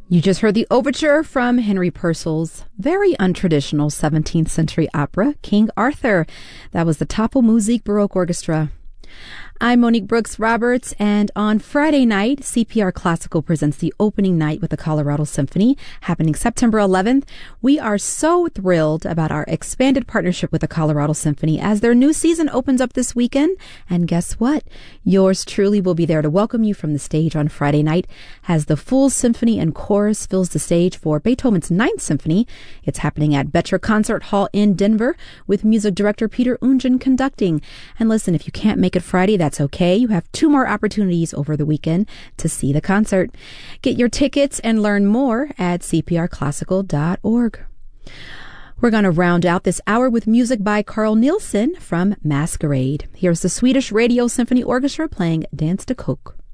You just heard the overture from Henry Purcell's very untraditional 17th century opera, King Arthur. That was the Tafelmusik Baroque Orchestra. I'm Monique Brooks Roberts, and on Friday night, CPR Classical presents the opening night with the Colorado Symphony, happening September 11th. We are so thrilled about our expanded partnership with the Colorado Symphony as their new season opens up this weekend. And guess what? Yours truly will be there to welcome you from the stage on Friday night as the full symphony and chorus fills the stage for Beethoven's Ninth Symphony. It's happening at Boettcher Concert Hall in Denver with music director Peter Ungen conducting. And listen, if you can't make it Friday, that's okay. You have 2 more opportunities over the weekend to see the concert. Get your tickets and learn more at cprclassical.org. We're going to round out this hour with music by Carl Nielsen from Masquerade. Here's the Swedish Radio Symphony Orchestra playing Dans de Coq.